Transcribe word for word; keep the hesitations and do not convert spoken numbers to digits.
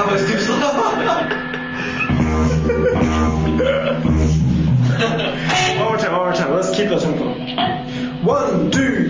That was too slow. One more time, one more time. Let's keep that tempo. One, two.